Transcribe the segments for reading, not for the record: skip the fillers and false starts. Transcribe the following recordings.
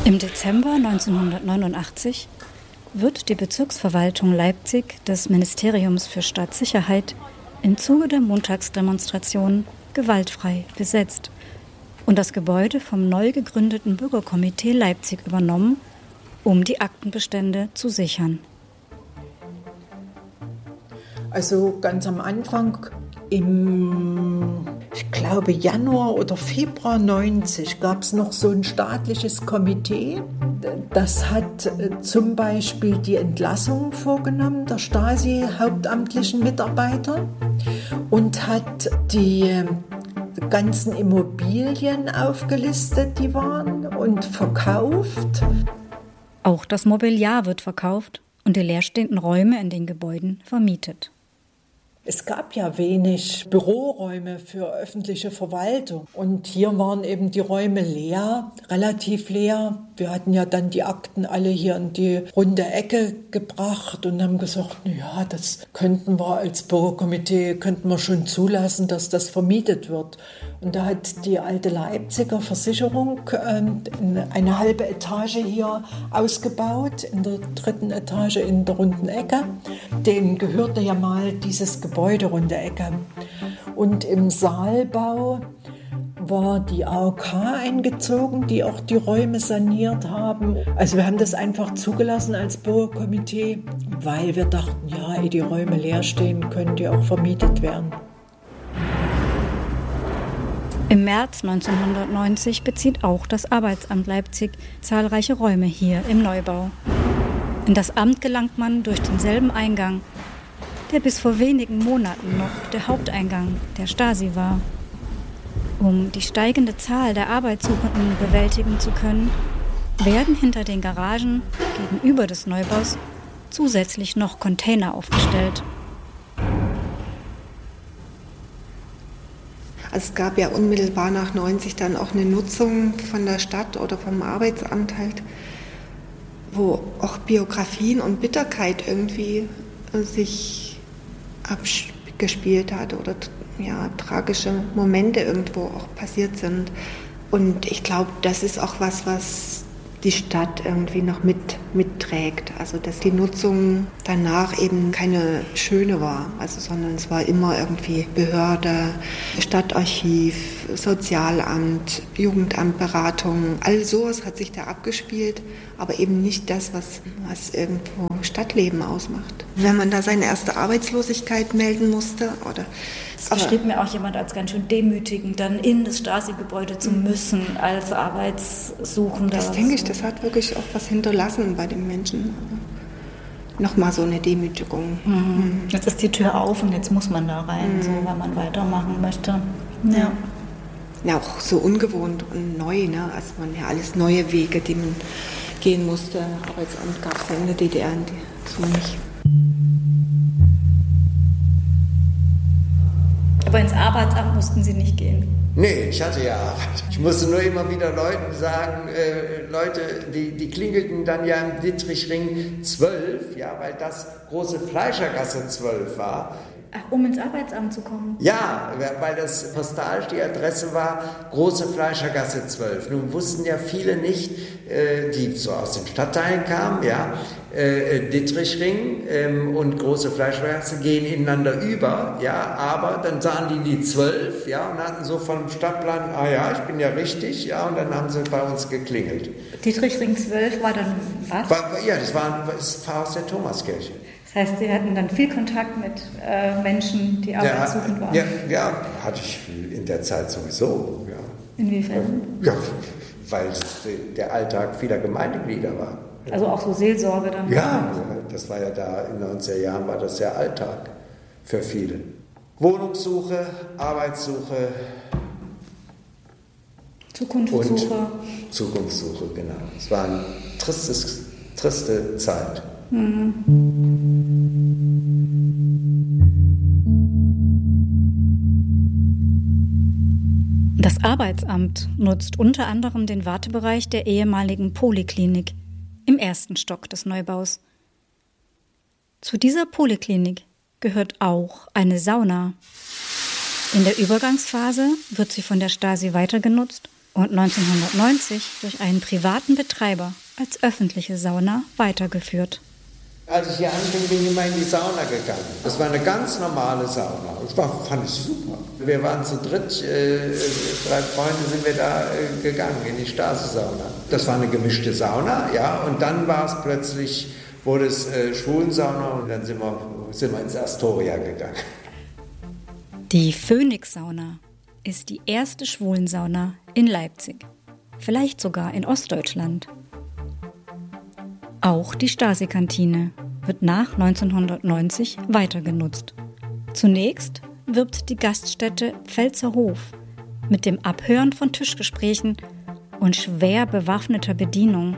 Im Dezember 1989 wird die Bezirksverwaltung Leipzig des Ministeriums für Staatssicherheit im Zuge der Montagsdemonstrationen gewaltfrei besetzt und das Gebäude vom neu gegründeten Bürgerkomitee Leipzig übernommen, um die Aktenbestände zu sichern. Also ganz am Anfang, ich glaube Januar oder Februar 90, gab es noch so ein staatliches Komitee. Das hat zum Beispiel die Entlassung vorgenommen der Stasi-hauptamtlichen Mitarbeiter und hat die ganzen Immobilien aufgelistet, die waren, und verkauft. Auch das Mobiliar wird verkauft und die leerstehenden Räume in den Gebäuden vermietet. Es gab ja wenig Büroräume für öffentliche Verwaltung und hier waren eben die Räume leer, relativ leer. Wir hatten ja dann die Akten alle hier in die runde Ecke gebracht und haben gesagt, ja, das könnten wir als Bürgerkomitee, schon zulassen, dass das vermietet wird. Und da hat die alte Leipziger Versicherung eine halbe Etage hier ausgebaut, in der 3. Etage in der runden Ecke. Denen gehörte ja mal dieses Gebäude, runde Ecke. Und im Saalbau war die AOK eingezogen, die auch die Räume saniert haben. Also wir haben das einfach zugelassen als Bürgerkomitee, weil wir dachten, ja, ehe die Räume leer stehen, können die auch vermietet werden. Im März 1990 bezieht auch das Arbeitsamt Leipzig zahlreiche Räume hier im Neubau. In das Amt gelangt man durch denselben Eingang, der bis vor wenigen Monaten noch der Haupteingang der Stasi war. Um die steigende Zahl der Arbeitssuchenden bewältigen zu können, werden hinter den Garagen gegenüber des Neubaus zusätzlich noch Container aufgestellt. Es gab ja unmittelbar nach 90 dann auch eine Nutzung von der Stadt oder vom Arbeitsamt halt, wo auch Biografien und Bitterkeit irgendwie sich abgespielt hat oder ja, tragische Momente irgendwo auch passiert sind. Und ich glaube, das ist auch was die Stadt irgendwie noch mitträgt. Also dass die Nutzung danach eben keine schöne war, sondern es war immer irgendwie Behörde, Stadtarchiv, Sozialamt, Jugendamtberatung. All sowas hat sich da abgespielt, aber eben nicht das, was irgendwo Stadtleben ausmacht. Wenn man da seine erste Arbeitslosigkeit melden musste, oder es beschrieb mir auch jemand als ganz schön demütigend, dann in das Stasi-Gebäude zu müssen als Arbeitssuchender. Das denke ich, das hat wirklich auch was hinterlassen bei den Menschen. Nochmal so eine Demütigung. Mhm. Jetzt ist die Tür auf und jetzt muss man da rein, so, weil man weitermachen möchte. Ja. Ja, auch so ungewohnt und neu, ne? Also man ja alles neue Wege, die man gehen musste. Arbeitsamt gab es ja in der DDR so nicht. Aber ins Arbeitsamt mussten Sie nicht gehen? Nee, ich hatte ja Arbeit. Ich musste nur immer wieder Leuten sagen, Leute, die klingelten dann ja im Dietrichring 12, ja, weil das große Fleischergasse 12 war. Ach, um ins Arbeitsamt zu kommen? Ja, weil das postalisch die Adresse war, große Fleischergasse 12. Nun wussten ja viele nicht, die so aus den Stadtteilen kamen, ja, Dietrichring und große Fleischergasse gehen ineinander über, ja, aber dann sahen die 12, ja, und hatten so vom Stadtplan, ah ja, ich bin ja richtig, ja, und dann haben sie bei uns geklingelt. Dietrichring 12 war dann was? Das war das Pfarrhaus der Thomaskirche. Das heißt, Sie hatten dann viel Kontakt mit Menschen, die arbeitssuchend waren? Ja, hatte ich in der Zeit sowieso. Ja. Inwiefern? Ja, weil es der Alltag vieler Gemeindeglieder war. Also auch so Seelsorge dann? Ja, das war ja da, in den 90er Jahren war das der Alltag für viele. Wohnungssuche, Arbeitssuche. Zukunftssuche. Und Zukunftssuche, genau. Es war eine triste Zeit. Das Arbeitsamt nutzt unter anderem den Wartebereich der ehemaligen Poliklinik im 1. Stock des Neubaus. Zu dieser Poliklinik gehört auch eine Sauna. In der Übergangsphase wird sie von der Stasi weiter genutzt und 1990 durch einen privaten Betreiber als öffentliche Sauna weitergeführt. Als ich hier anfing, bin ich immer in die Sauna gegangen. Das war eine ganz normale Sauna. Fand ich super. Wir waren zu dritt, 3 Freunde sind wir da gegangen in die Stasi-Sauna. Das war eine gemischte Sauna, ja, und dann war es plötzlich, wurde es Schwulensauna und dann sind wir ins Astoria gegangen. Die Phoenix-Sauna ist die erste Schwulensauna in Leipzig, vielleicht sogar in Ostdeutschland. Auch die Stasi-Kantine wird nach 1990 weiter genutzt. Zunächst wirbt die Gaststätte Pfälzer Hof mit dem Abhören von Tischgesprächen und schwer bewaffneter Bedienung.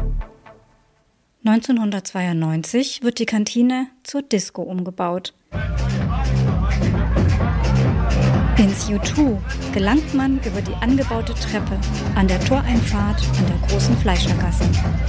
1992 wird die Kantine zur Disco umgebaut. Ins U2 gelangt man über die angebaute Treppe an der Toreinfahrt an der großen Fleischergasse.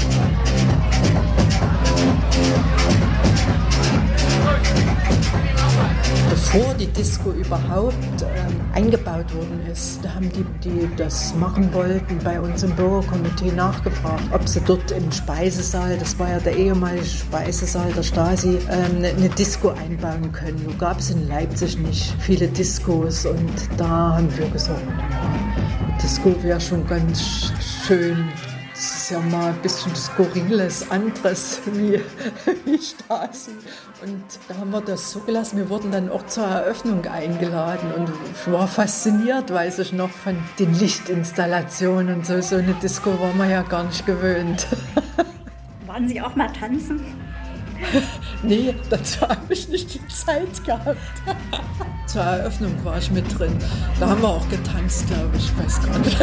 Bevor die Disco überhaupt eingebaut worden ist, da haben die das machen wollten, bei uns im Bürgerkomitee nachgefragt, ob sie dort im Speisesaal, das war ja der ehemalige Speisesaal der Stasi, eine Disco einbauen können. Nun gab es in Leipzig nicht viele Discos und da haben wir gesagt, ja, die Disco wäre schon ganz schön. Das ist ja mal ein bisschen Skurriles, anderes wie Stasi. Und da haben wir das so gelassen. Wir wurden dann auch zur Eröffnung eingeladen und ich war fasziniert, weiß ich noch, von den Lichtinstallationen und so. So eine Disco war man ja gar nicht gewöhnt. Waren Sie auch mal tanzen? Nee, dazu habe ich nicht die Zeit gehabt. Zur Eröffnung war ich mit drin. Da haben wir auch getanzt, glaube ich. Ich weiß gar nicht.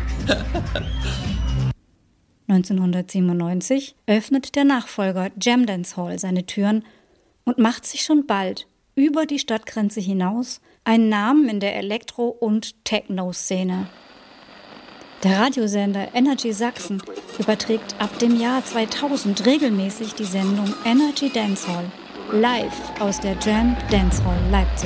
1997 öffnet der Nachfolger Jam Dance Hall seine Türen und macht sich schon bald über die Stadtgrenze hinaus einen Namen in der Elektro- und Techno-Szene. Der Radiosender Energy Sachsen überträgt ab dem Jahr 2000 regelmäßig die Sendung Energy Dance Hall live aus der Jam Dance Hall Leipzig.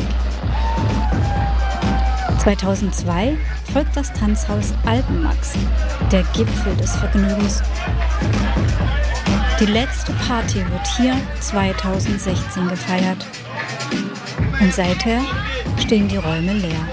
2002 folgt das Tanzhaus Alpenmax, der Gipfel des Vergnügens. Die letzte Party wird hier 2016 gefeiert. Und seither stehen die Räume leer.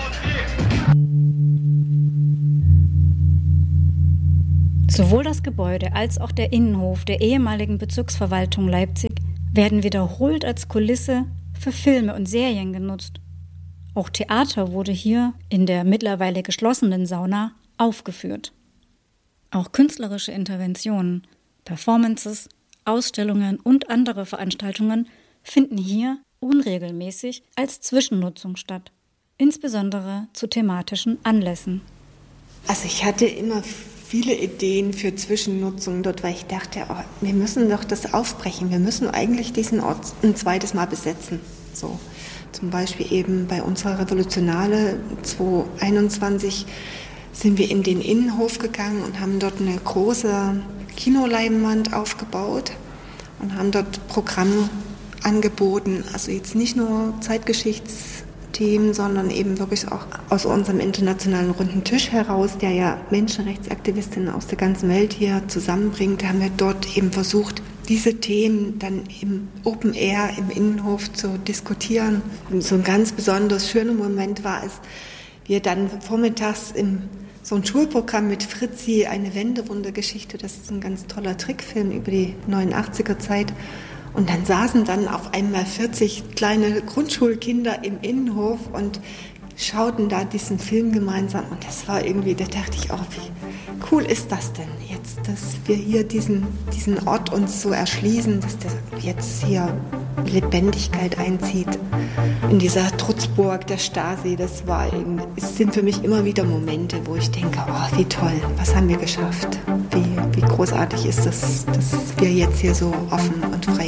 Sowohl das Gebäude als auch der Innenhof der ehemaligen Bezirksverwaltung Leipzig werden wiederholt als Kulisse für Filme und Serien genutzt. Auch Theater wurde hier in der mittlerweile geschlossenen Sauna aufgeführt. Auch künstlerische Interventionen, Performances, Ausstellungen und andere Veranstaltungen finden hier unregelmäßig als Zwischennutzung statt, insbesondere zu thematischen Anlässen. Also ich hatte immer viele Ideen für Zwischennutzung dort, weil ich dachte, wir müssen doch das aufbrechen, wir müssen eigentlich diesen Ort ein zweites Mal besetzen. So. Zum Beispiel eben bei unserer Revolutionale 2021 sind wir in den Innenhof gegangen und haben dort eine große Kinoleinwand aufgebaut und haben dort Programm angeboten. Also jetzt nicht nur Zeitgeschichtsthemen, sondern eben wirklich auch aus unserem internationalen runden Tisch heraus, der ja Menschenrechtsaktivistinnen aus der ganzen Welt hier zusammenbringt, haben wir dort eben versucht, diese Themen dann im Open Air, im Innenhof zu diskutieren. Und so ein ganz besonders schöner Moment war es, wir dann vormittags so ein Schulprogramm mit Fritzi, eine Wendewundergeschichte, das ist ein ganz toller Trickfilm über die 89er Zeit. Und dann saßen dann auf einmal 40 kleine Grundschulkinder im Innenhof und schauten da diesen Film gemeinsam. Und das war irgendwie, da dachte ich auch, wie cool ist das denn jetzt, dass wir hier diesen Ort uns so erschließen, dass der jetzt hier Lebendigkeit einzieht. In dieser Trutzburg der Stasi, es sind für mich immer wieder Momente, wo ich denke, wie toll, was haben wir geschafft? Wie großartig ist das, dass wir jetzt hier so offen und frei